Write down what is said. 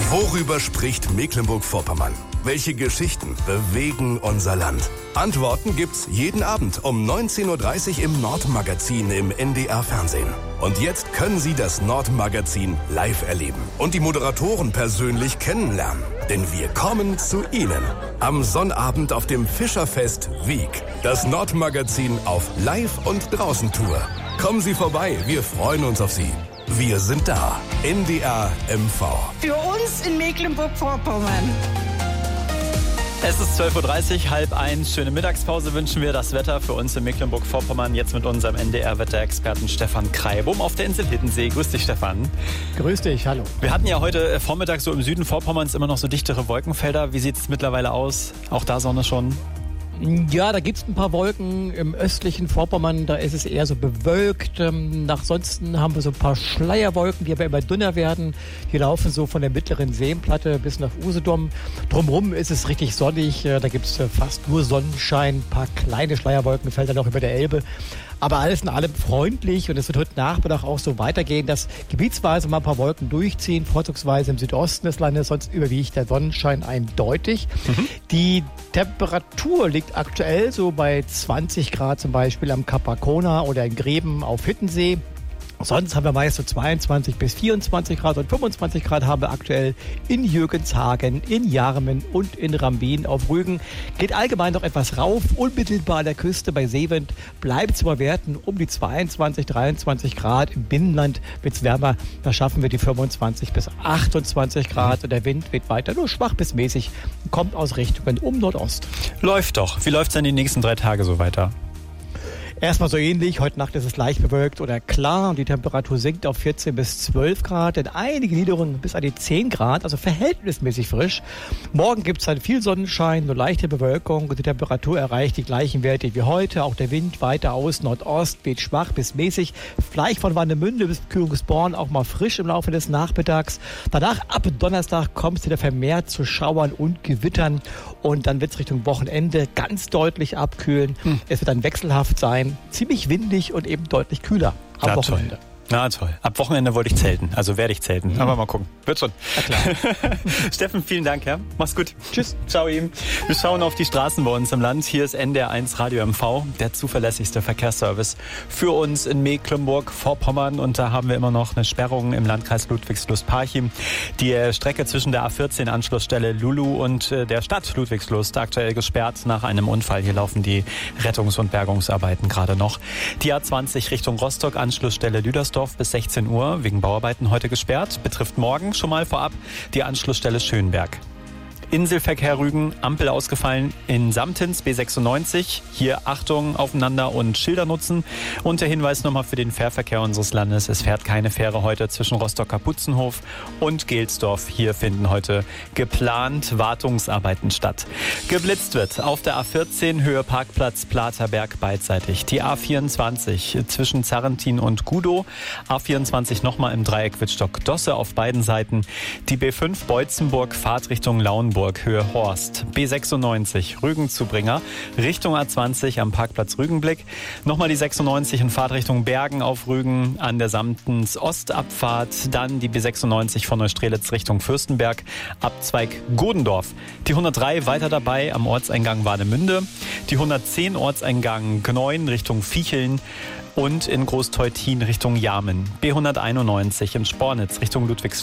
Worüber spricht Mecklenburg-Vorpommern? Welche Geschichten bewegen unser Land? Antworten gibt's jeden Abend um 19.30 Uhr im Nordmagazin im NDR-Fernsehen. Und jetzt können Sie das Nordmagazin live erleben und die Moderatoren persönlich kennenlernen. Denn wir kommen zu Ihnen. Am Sonnabend auf dem Fischerfest Wiek. Das Nordmagazin auf Live- und Draußentour. Kommen Sie vorbei, wir freuen uns auf Sie. Wir sind da. NDR MV. Für uns in Mecklenburg-Vorpommern. Es ist 12.30 Uhr, 12:30. Schöne Mittagspause wünschen wir. Das Wetter für uns in Mecklenburg-Vorpommern. Jetzt mit unserem NDR-Wetterexperten Stefan Kreibum auf der Insel Hiddensee. Grüß dich, Stefan. Grüß dich, hallo. Wir hatten ja heute Vormittag so im Süden Vorpommerns immer noch so dichtere Wolkenfelder. Wie sieht es mittlerweile aus? Auch da Sonne schon? Ja, da gibt's ein paar Wolken im östlichen Vorpommern, da ist es eher so bewölkt. Ansonsten haben wir so ein paar Schleierwolken, die aber immer dünner werden. Die laufen so von der mittleren Seenplatte bis nach Usedom. Drumherum ist es richtig sonnig, da gibt's fast nur Sonnenschein, ein paar kleine Schleierwolken fällt dann auch über der Elbe. Aber alles in allem freundlich und es wird heute Nachmittag auch so weitergehen, dass gebietsweise mal ein paar Wolken durchziehen, vorzugsweise im Südosten des Landes, sonst überwiegt der Sonnenschein eindeutig. Die Temperatur liegt aktuell so bei 20 Grad zum Beispiel am Kap Arkona oder in Gräben auf Hiddensee. Sonst haben wir meist so 22 bis 24 Grad und 25 Grad haben wir aktuell in Jürgenshagen, in Jarmen und in Rambin auf Rügen. Geht allgemein noch etwas rauf, unmittelbar an der Küste bei Seewind bleibt zu Werten um die 22, 23 Grad. Im Binnenland wird's wärmer, da schaffen wir die 25 bis 28 Grad und der Wind weht weiter nur schwach bis mäßig, kommt aus Richtungen um Nordost. Läuft doch. Wie läuft's denn die nächsten 3 Tage so weiter? Erstmal so ähnlich, heute Nacht ist es leicht bewölkt oder klar und die Temperatur sinkt auf 14 bis 12 Grad, in einige Niederungen bis an die 10 Grad, also verhältnismäßig frisch. Morgen gibt es dann viel Sonnenschein, nur leichte Bewölkung und die Temperatur erreicht die gleichen Werte wie heute. Auch der Wind weiter aus Nordost weht schwach bis mäßig, vielleicht von Warnemünde bis Kühlungsborn auch mal frisch im Laufe des Nachmittags. Danach ab Donnerstag kommt es wieder vermehrt zu Schauern und Gewittern und dann wird es Richtung Wochenende ganz deutlich abkühlen. Es wird dann wechselhaft sein. Ziemlich windig und eben deutlich kühler am Wochenende. Na toll. Ab Wochenende wollte ich zelten. Also werde ich zelten. Aber mal gucken. Wird schon. Na klar. Steffen, vielen Dank. Ja? Mach's gut. Tschüss. Ciao ihm. Wir schauen auf die Straßen bei uns im Land. Hier ist NDR1 Radio MV, der zuverlässigste Verkehrsservice für uns in Mecklenburg-Vorpommern. Und da haben wir immer noch eine Sperrung im Landkreis Ludwigslust-Parchim. Die Strecke zwischen der A14 Anschlussstelle Lulu und der Stadt Ludwigslust aktuell gesperrt nach einem Unfall. Hier laufen die Rettungs- und Bergungsarbeiten gerade noch. Die A20 Richtung Rostock, Anschlussstelle Lüdersdorf bis 16 Uhr wegen Bauarbeiten heute gesperrt. Betrifft morgen schon mal vorab die Anschlussstelle Schönberg. Inselverkehr Rügen, Ampel ausgefallen in Samtens, B96. Hier Achtung aufeinander und Schilder nutzen. Und der Hinweis nochmal für den Fährverkehr unseres Landes. Es fährt keine Fähre heute zwischen Rostock-Kaputzenhof und Gelsdorf. Hier finden heute geplant Wartungsarbeiten statt. Geblitzt wird auf der A14 Höhe Parkplatz Platerberg beidseitig. Die A24 zwischen Zarrentin und Gudow. A24 nochmal im Dreieck Wittstock-Dosse auf beiden Seiten. Die B5 Beutzenburg Fahrtrichtung Lauenburg. Höhe Horst. B96 Rügen-Zubringer Richtung A20 am Parkplatz Rügenblick. Nochmal die 96 in Fahrtrichtung Bergen auf Rügen an der Samtens Ostabfahrt. Dann die B96 von Neustrelitz Richtung Fürstenberg. Abzweig Godendorf. Die 103 weiter dabei am Ortseingang Warnemünde. Die 110 Ortseingang Gneuen Richtung Viecheln. Und in Großteutin Richtung Jarmen. B191 in Spornitz Richtung Ludwigslust.